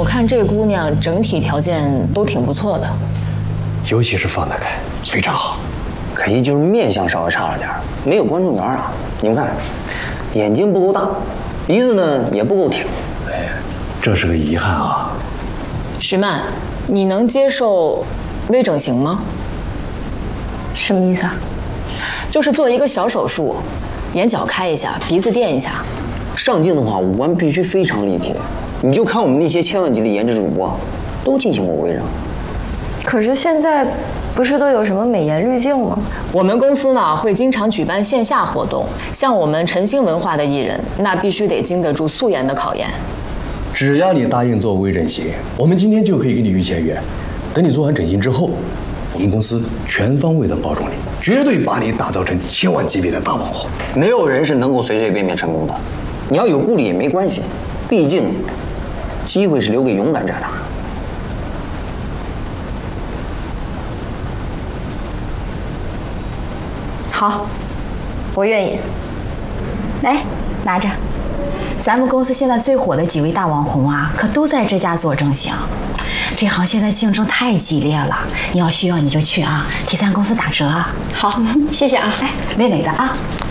我看这姑娘整体条件都挺不错的， 尤其是放得开，非常好。 可惜就是面相稍微差了点，没有观众缘啊。你们看，眼睛不够大，鼻子呢也不够挺。 哎，这是个遗憾啊。 徐曼，你能接受微整形吗？ 什么意思啊？ 就是做一个小手术，眼角开一下，鼻子垫一下。 上镜的话，五官必须非常立体。你就看我们那些千万级的颜值主播，都进行过微整。 可是现在不是都有什么美颜滤镜吗？ 我们公司呢会经常举办线下活动，像我们晨星文化的艺人，那必须得经得住素颜的考验。 只要你答应做微整形，我们今天就可以给你预签约。等你做完整形之后，我们公司全方位的包装你，绝对把你打造成千万级别的大网红。 没有人是能够随随便便成功的，你要有顾虑也没关系，毕竟机会是留给勇敢者的。 好，我愿意。 来，拿着。咱们公司现在最火的几位大网红啊，可都在这家做整形。这行现在竞争太激烈了，你要需要你就去啊，替咱公司打折啊。 好，谢谢啊。 哎，美美的啊。